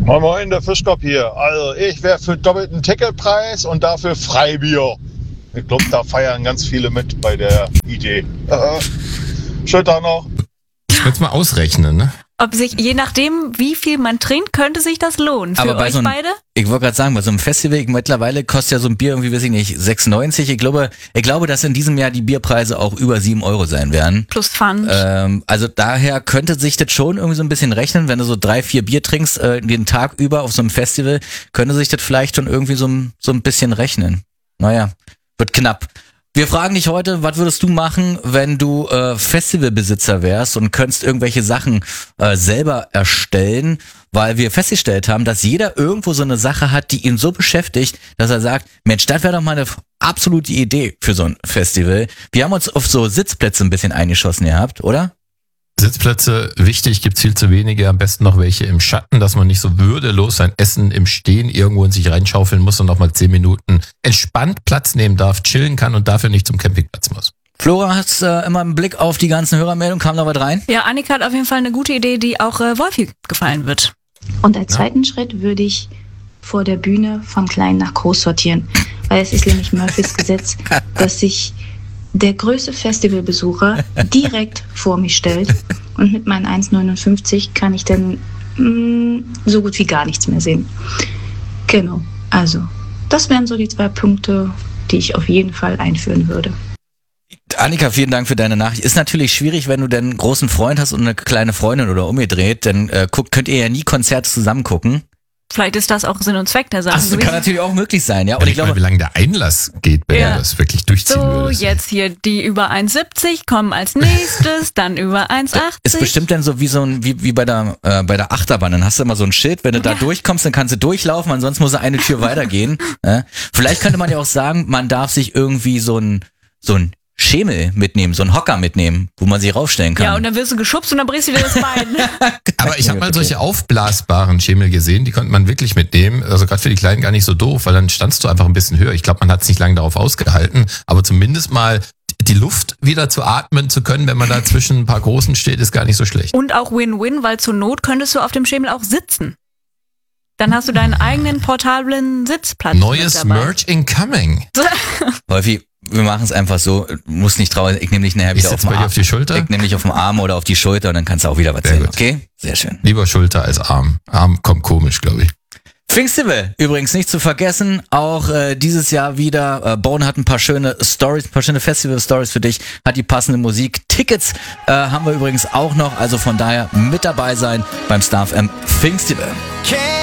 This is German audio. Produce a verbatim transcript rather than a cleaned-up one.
Moin Moin, der Fischkopf hier. Also ich wäre für doppelten Ticketpreis und dafür Freibier. Ich glaube, da feiern ganz viele mit bei der Idee. Äh, schönen Tag noch. Ich würde es mal ausrechnen, ne? Ob sich, je nachdem, wie viel man trinkt, könnte sich das lohnen. Für Aber bei euch so einem, beide? Ich wollte gerade sagen, bei so einem Festival, mittlerweile kostet ja so ein Bier irgendwie, weiß ich nicht, sechs neunzig. Ich glaube, ich glaube, dass in diesem Jahr die Bierpreise auch über sieben Euro sein werden. Plus Pfand. Ähm, also daher könnte sich das schon irgendwie so ein bisschen rechnen, wenn du so drei, vier Bier trinkst, äh, den Tag über auf so einem Festival, könnte sich das vielleicht schon irgendwie so, so ein bisschen rechnen. Naja, wird knapp. Wir fragen dich heute, was würdest du machen, wenn du äh, Festivalbesitzer wärst und könntest irgendwelche Sachen äh, selber erstellen, weil wir festgestellt haben, dass jeder irgendwo so eine Sache hat, die ihn so beschäftigt, dass er sagt, Mensch, das wäre doch mal eine absolute Idee für so ein Festival. Wir haben uns auf so Sitzplätze ein bisschen eingeschossen gehabt, oder? Sitzplätze, wichtig, gibt's viel zu wenige, am besten noch welche im Schatten, dass man nicht so würdelos sein Essen im Stehen irgendwo in sich reinschaufeln muss und noch mal zehn Minuten entspannt Platz nehmen darf, chillen kann und dafür nicht zum Campingplatz muss. Flora, hast äh, immer einen Blick auf die ganzen Hörermeldungen, kam da was rein? Ja, Annika hat auf jeden Fall eine gute Idee, die auch äh, Wolfi gefallen wird. Und als zweiten ja. Schritt würde ich vor der Bühne von klein nach groß sortieren, weil es ist nämlich Murphys Gesetz, dass sich der größte Festivalbesucher direkt vor mich stellt und mit meinen eins Komma neunundfünfzig kann ich dann mh, so gut wie gar nichts mehr sehen. Genau, also das wären so die zwei Punkte, die ich auf jeden Fall einführen würde. Annika, vielen Dank für deine Nachricht. Ist natürlich schwierig, wenn du denn einen großen Freund hast und eine kleine Freundin oder umgedreht, dann äh, guckt, könnt ihr ja nie Konzerte zusammen gucken. Vielleicht ist das auch Sinn und Zweck der Sache. Ach, das kann natürlich auch möglich sein, ja. Und ich, ich glaube, mal, wie lange der Einlass geht, wenn ja. er das wirklich durchziehen so, würde. So, jetzt hier die über eins Komma siebzig kommen als nächstes, dann über eins Komma achtzig. Ist bestimmt dann so wie so ein, wie, wie bei der, äh, bei der Achterbahn. Dann hast du immer so ein Schild, wenn du da ja. durchkommst, dann kannst du durchlaufen, ansonsten muss eine Tür weitergehen. Ja? Vielleicht könnte man ja auch sagen, man darf sich irgendwie so ein, so ein Schemel mitnehmen, so einen Hocker mitnehmen, wo man sich raufstellen kann. Ja, und dann wirst du geschubst und dann brichst du dir das Bein. Aber ich habe mal solche aufblasbaren Schemel gesehen, die konnte man wirklich mitnehmen. Also gerade für die Kleinen gar nicht so doof, weil dann standst du einfach ein bisschen höher. Ich glaube, man hat es nicht lange darauf ausgehalten, aber zumindest mal die Luft wieder zu atmen zu können, wenn man da zwischen ein paar Großen steht, ist gar nicht so schlecht. Und auch Win-Win, weil zur Not könntest du auf dem Schemel auch sitzen. Dann hast du deinen eigenen portablen Sitzplatz. Neues Merch incoming. Wolfi, wir machen es einfach so, muss nicht traurig, ich nehme dich nachher wieder auf den Arm. auf die Schulter? Ich nehme dich auf den Arm oder auf die Schulter und dann kannst du auch wieder was sehen. Okay? Sehr schön. Lieber Schulter als Arm. Arm kommt komisch, glaube ich. Pfingstfestival, übrigens nicht zu vergessen, auch äh, dieses Jahr wieder. Äh, Bone hat ein paar schöne Stories, ein paar schöne Festival-Stories für dich, hat die passende Musik. Tickets äh, haben wir übrigens auch noch, also von daher mit dabei sein beim Star F M Pfingstfestival.